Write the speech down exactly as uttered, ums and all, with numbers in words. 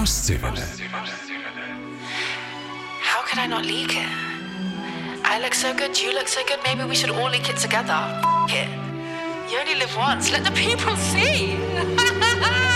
Frostsivene. How could I not leak it? I look so good, you look so good, maybe we should all leak it together. F- it. You only live once, let the people see.